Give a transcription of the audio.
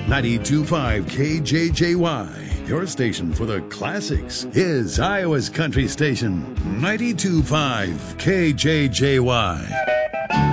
92.5 KJJY, your station for the classics, is Iowa's country station. 92.5 KJJY.